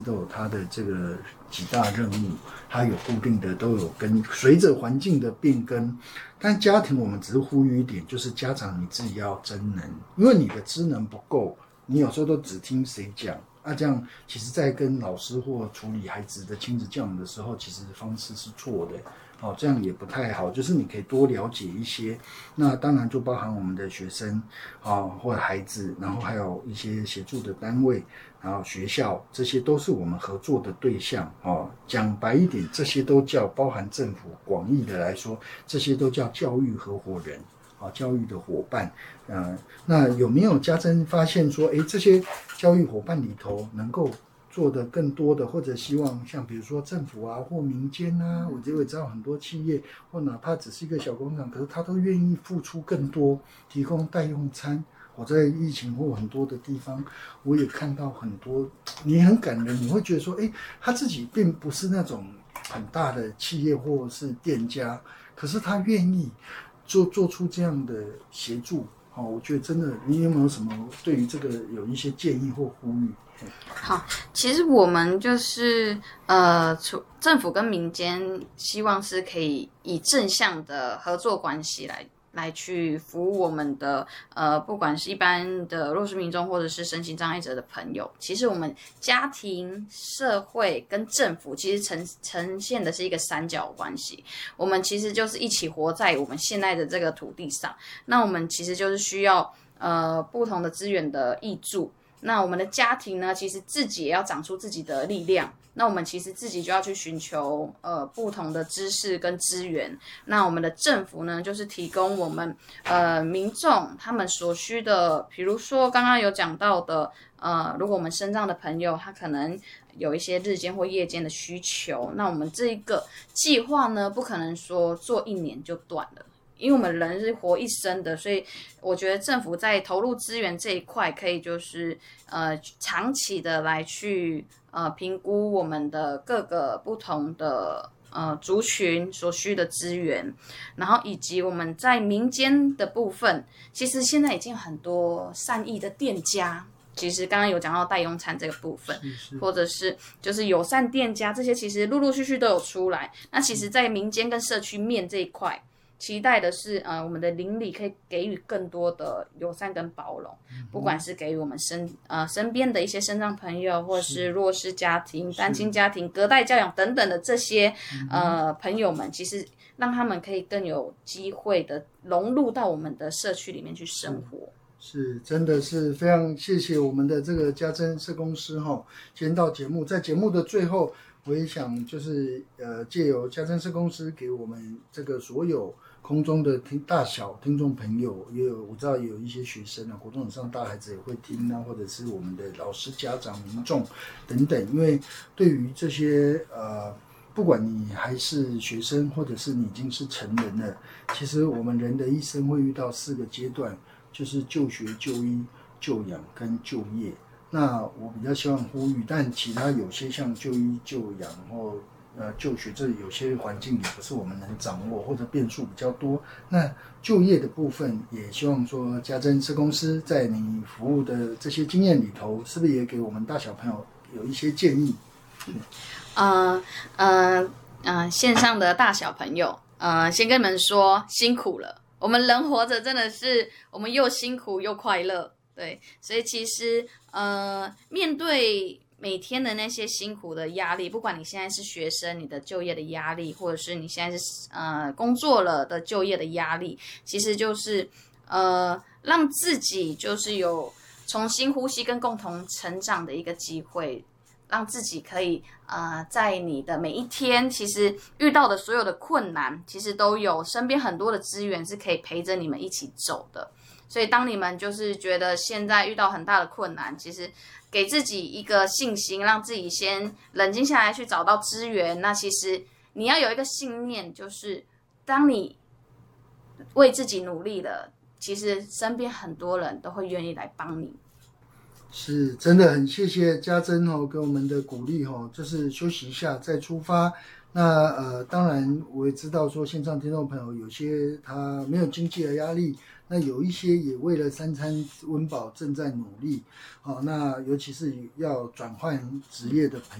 都有它的这个几大任务，它有固定的，都有随着环境的变更。但家庭我们只是呼吁一点，就是家长你自己要真能，因为你的知能不够，你有时候都只听谁讲。这样其实在跟老师或处理孩子的亲子教养的时候，其实方式是错的。这样也不太好，就是你可以多了解一些，那当然就包含我们的学生或者孩子，然后还有一些协助的单位，然后学校，这些都是我们合作的对象。讲白一点，这些都叫包含政府广义的来说，这些都叫教育合伙人，教育的伙伴。那有没有家珍发现说，这些教育伙伴里头能够做的更多的，或者希望像比如说政府或民间我就会知道很多企业或哪怕只是一个小工厂，可是他都愿意付出更多，提供代用餐。我在疫情或很多的地方，我也看到很多，你很感人，你会觉得说，他自己并不是那种很大的企业或是店家，可是他愿意做出这样的协助。我觉得真的，你有没有什么对于这个有一些建议或呼吁？ 好，其实我们就是政府跟民间希望是可以以正向的合作关系来去服务我们的不管是一般的弱势民众或者是身心障碍者的朋友。其实我们家庭、社会跟政府其实呈现的是一个三角关系，我们其实就是一起活在我们现在的这个土地上。那我们其实就是需要不同的资源的挹注。那我们的家庭呢，其实自己也要长出自己的力量。那我们其实自己就要去寻求不同的知识跟资源。那我们的政府呢，就是提供我们民众他们所需的，比如说刚刚有讲到的如果我们身障的朋友他可能有一些日间或夜间的需求，那我们这个计划呢，不可能说做1年就断了。因为我们人是活一生的，所以我觉得政府在投入资源这一块，可以就是长期的来去评估我们的各个不同的族群所需的资源，然后以及我们在民间的部分，其实现在已经很多善意的店家。其实刚刚有讲到代用餐这个部分，或者是就是友善店家，这些其实陆陆续续都有出来。那其实在民间跟社区面这一块，期待的是我们的邻里可以给予更多的友善跟包容，不管是给予我们身边的一些身障朋友，或是弱势家庭、单亲家庭、隔代教养等等的这些朋友们，其实让他们可以更有机会的融入到我们的社区里面去生活。 是，真的是非常谢谢我们的这个家珍社工师今天到节目，在节目的最后，我也想就是借由家珍社工师给我们这个所有空中的大小听众朋友，也有我知道有一些学生国中以上大孩子也会听或者是我们的老师、家长、民众等等，因为对于这些不管你还是学生，或者是你已经是成人了，其实我们人的一生会遇到4个阶段，就是就学、就医、就养跟就业。那我比较希望呼吁，但其他有些像就医、就养或就学，这有些环境也不是我们能掌握，或者变数比较多。那就业的部分，也希望说家珍社工师在你服务的这些经验里头，是不是也给我们大小朋友有一些建议？ 线上的大小朋友，先跟你们说辛苦了。我们人活着真的是，我们又辛苦又快乐，对，所以其实面对每天的那些辛苦的压力，不管你现在是学生，你的就业的压力，或者是你现在是工作了的就业的压力，其实就是让自己就是有重新呼吸跟共同成长的一个机会。让自己可以在你的每一天，其实遇到的所有的困难，其实都有身边很多的资源是可以陪着你们一起走的。所以当你们就是觉得现在遇到很大的困难，其实给自己一个信心，让自己先冷静下来去找到资源。那其实你要有一个信念，就是当你为自己努力了，其实身边很多人都会愿意来帮你。 是，真的很谢谢家珍给我们的鼓励就是休息一下再出发。那当然我也知道说线上听众朋友有些他没有经济的压力， 那有一些也为了三餐温饱正在努力，好，那尤其是要转换职业的朋友。